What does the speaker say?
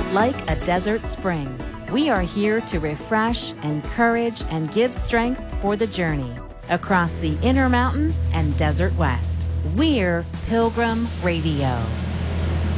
like a desert spring. We are here to refresh, encourage, and give strength for the journey across the Intermountain and Desert West. We're Pilgrim Radio.